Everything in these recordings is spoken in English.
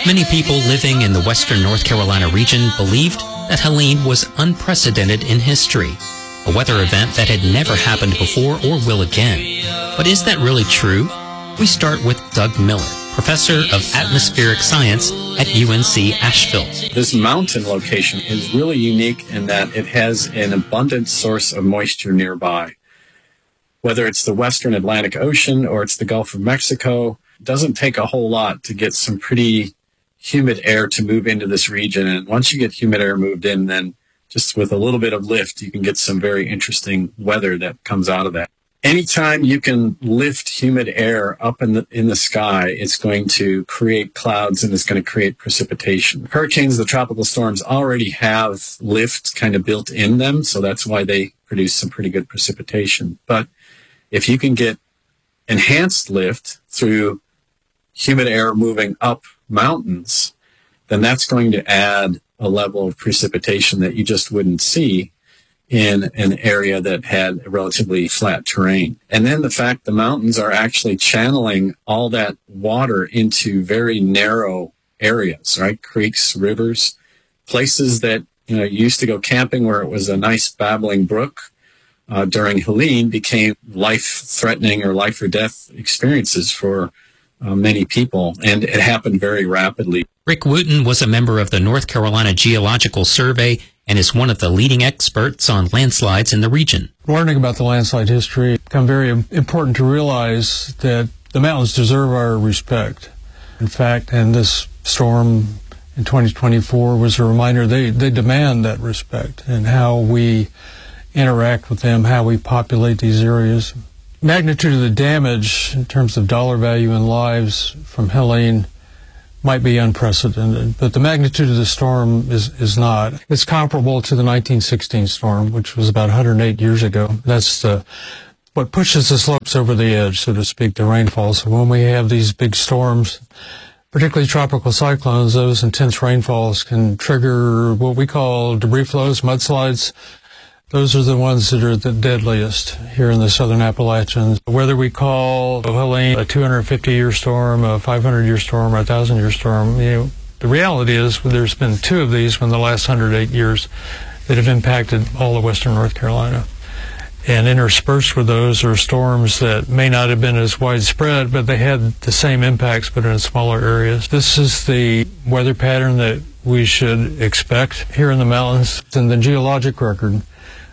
Many people living in the western North Carolina region believed that Helene was unprecedented in history, a weather event that had never happened before or will again. But is that really true? We start with Doug Miller, professor of atmospheric science at UNC Asheville. This mountain location is really unique in that it has an abundant source of moisture nearby. Whether it's the western Atlantic Ocean or it's the Gulf of Mexico, it doesn't take a whole lot to get some pretty humid air to move into this region. And once you get humid air moved in, then just with a little bit of lift, you can get some very interesting weather that comes out of that. Anytime you can lift humid air up in the sky, it's going to create clouds and it's going to create precipitation. Hurricanes, the tropical storms, already have lift kind of built in them, so that's why they produce some pretty good precipitation. But if you can get enhanced lift through humid air moving up mountains, then that's going to add a level of precipitation that you just wouldn't see in an area that had a relatively flat terrain. And then the fact the mountains are actually channeling all that water into very narrow areas, right? Creeks, rivers, places that, you used to go camping where it was a nice babbling brook. During Helene became life-threatening or life or death experiences for many people, and it happened very rapidly. Rick Wooten was a member of the North Carolina Geological Survey and is one of the leading experts on landslides in the region. Learning about the landslide history, it's become very important to realize that the mountains deserve our respect. In fact, and this storm in 2024 was a reminder they demand that respect and how we interact with them, how we populate these areas. Magnitude of the damage in terms of dollar value and lives from Helene might be unprecedented, but the magnitude of the storm is not. It's comparable to the 1916 storm, which was about 108 years ago. That's what pushes the slopes over the edge, so to speak, the rainfall. So when we have these big storms, particularly tropical cyclones, those intense rainfalls can trigger what we call debris flows, mudslides. Those are the ones that are the deadliest here in the southern Appalachians. Whether we call Helene a 250-year storm, a 500-year storm, or a 1,000-year storm, the reality is there's been two of these in the last 108 years that have impacted all of western North Carolina. And interspersed with those are storms that may not have been as widespread, but they had the same impacts, but in smaller areas. This is the weather pattern that we should expect here in the mountains. In the geologic record,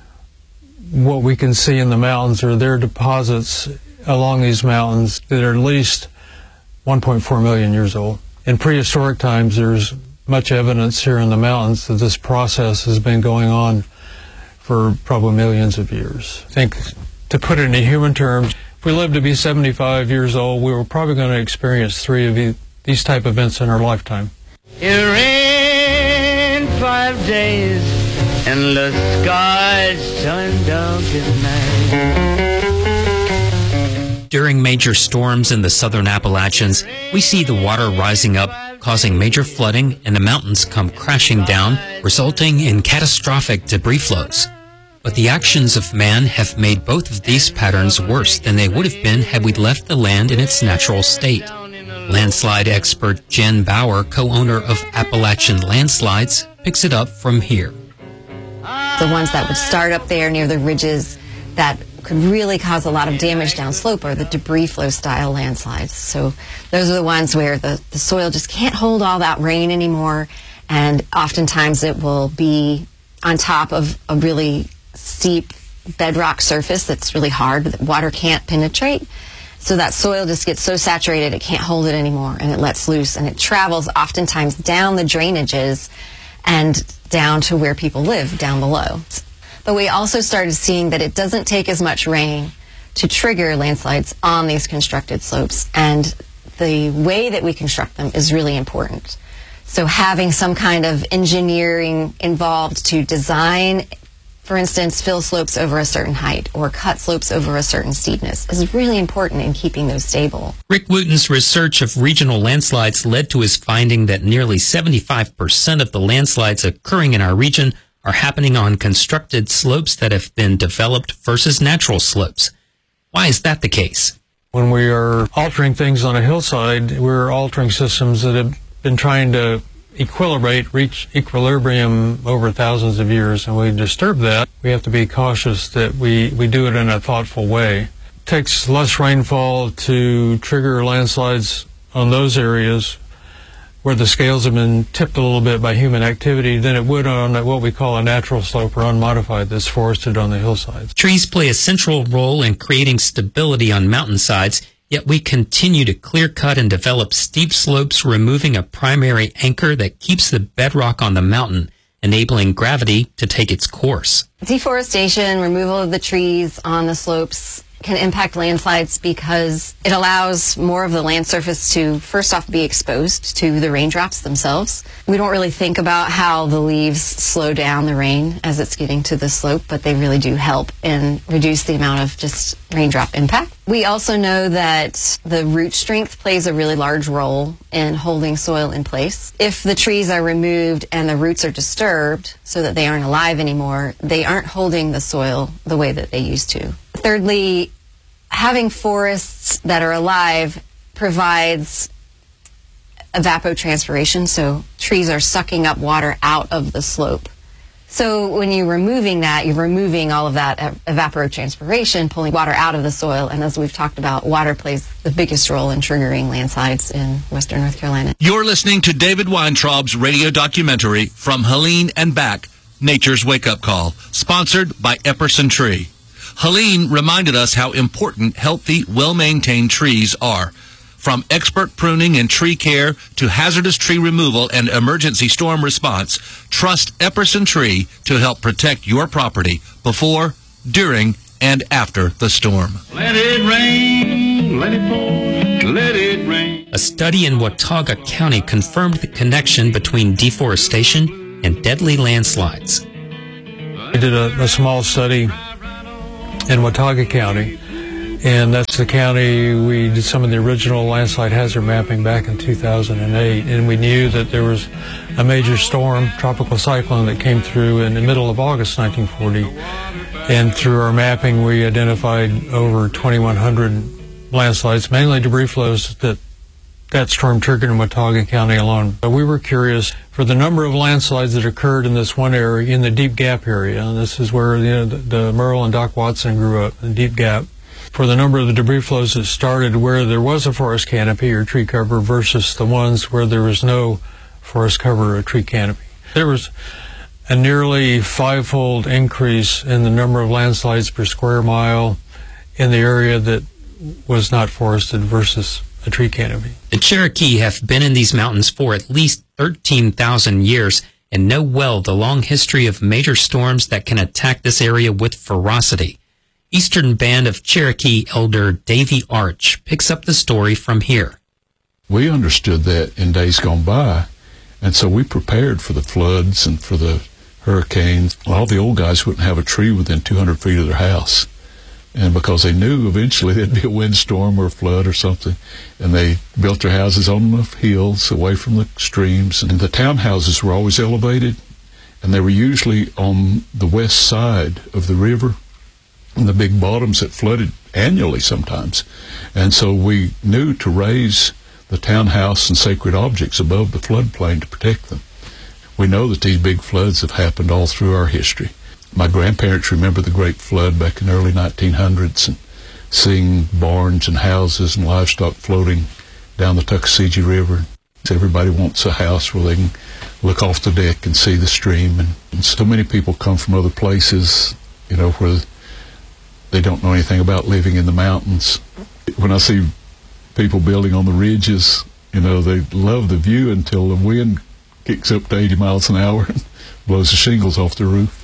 what we can see in the mountains are there deposits along these mountains that are at least 1.4 million years old. In prehistoric times, there's much evidence here in the mountains that this process has been going on for probably millions of years. I think, to put it in human terms, if we live to be 75 years old, we were probably going to experience 3 of these type of events in our lifetime. It rained 5 days and the skies turned dark at night. During major storms in the southern Appalachians, we see the water rising up, causing major flooding, and the mountains come crashing down, resulting in catastrophic debris flows. But the actions of man have made both of these patterns worse than they would have been had we left the land in its natural state. Landslide expert Jen Bauer, co-owner of Appalachian Landslides, picks it up from here. The ones that would start up there near the ridges that could really cause a lot of damage downslope are the debris flow style landslides. So those are the ones where the soil just can't hold all that rain anymore, and oftentimes it will be on top of a really steep bedrock surface that's really hard that water can't penetrate. So that soil just gets so saturated it can't hold it anymore, and it lets loose, and it travels oftentimes down the drainages and down to where people live down below. But we also started seeing that it doesn't take as much rain to trigger landslides on these constructed slopes, and the way that we construct them is really important. So having some kind of engineering involved to design, for instance, fill slopes over a certain height or cut slopes over a certain steepness is really important in keeping those stable. Rick Wooten's research of regional landslides led to his finding that nearly 75% of the landslides occurring in our region are happening on constructed slopes that have been developed versus natural slopes. Why is that the case? When we are altering things on a hillside, we're altering systems that have been trying to reach equilibrium over thousands of years, and we disturb that. We have to be cautious that we do it in a thoughtful way. It takes less rainfall to trigger landslides on those areas where the scales have been tipped a little bit by human activity than it would on what we call a natural slope or unmodified that's forested on the hillsides. Trees play a central role in creating stability on mountainsides, yet we continue to clear-cut and develop steep slopes, removing a primary anchor that keeps the bedrock on the mountain, enabling gravity to take its course. Deforestation, removal of the trees on the slopes can impact landslides because it allows more of the land surface to first off be exposed to the raindrops themselves. We don't really think about how the leaves slow down the rain as it's getting to the slope, but they really do help and reduce the amount of just raindrop impact. We also know that the root strength plays a really large role in holding soil in place. If the trees are removed and the roots are disturbed so that they aren't alive anymore, they aren't holding the soil the way that they used to. Thirdly, having forests that are alive provides evapotranspiration, so trees are sucking up water out of the slope. So when you're removing that, you're removing all of that evapotranspiration, pulling water out of the soil, and as we've talked about, water plays the biggest role in triggering landslides in western North Carolina. You're listening to David Weintraub's radio documentary, From Helene and Back, Nature's Wake-Up Call, sponsored by Epperson Tree. Helene reminded us how important healthy, well-maintained trees are. From expert pruning and tree care to hazardous tree removal and emergency storm response, trust Epperson Tree to help protect your property before, during, and after the storm. Let it rain, let it pour, let it rain. A study in Watauga County confirmed the connection between deforestation and deadly landslides. We did a small study in Watauga County, and that's the county we did some of the original landslide hazard mapping back in 2008, and we knew that there was a major storm, tropical cyclone, that came through in the middle of August 1940, and through our mapping we identified over 2,100 landslides, mainly debris flows that storm triggered in Watauga County alone. But we were curious for the number of landslides that occurred in this one area, in the Deep Gap area, and this is where the Merle and Doc Watson grew up, in Deep Gap. For the number of the debris flows that started where there was a forest canopy or tree cover versus the ones where there was no forest cover or tree canopy. There was a nearly five-fold increase in the number of landslides per square mile in the area that was not forested versus a tree canopy. The Cherokee have been in these mountains for at least 13,000 years and know well the long history of major storms that can attack this area with ferocity. Eastern Band of Cherokee elder Davy Arch picks up the story from here. We understood that in days gone by, and so we prepared for the floods and for the hurricanes. All the old guys wouldn't have a tree within 200 feet of their house, and because they knew eventually there'd be a windstorm or a flood or something, and they built their houses on the hills away from the streams, and the townhouses were always elevated, and they were usually on the west side of the river, and the big bottoms that flooded annually sometimes. And so we knew to raise the townhouse and sacred objects above the floodplain to protect them. We know that these big floods have happened all through our history. My grandparents remember the Great Flood back in the early 1900s and seeing barns and houses and livestock floating down the Tuckasegee River. Everybody wants a house where they can look off the deck and see the stream. And so many people come from other places, where they don't know anything about living in the mountains. When I see people building on the ridges, they love the view until the wind kicks up to 80 miles an hour and blows the shingles off the roof.